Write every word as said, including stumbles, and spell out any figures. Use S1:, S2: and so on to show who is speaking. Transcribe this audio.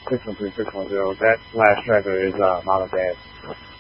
S1: six one three six one zero. That last tracker is uh, Mama Dad.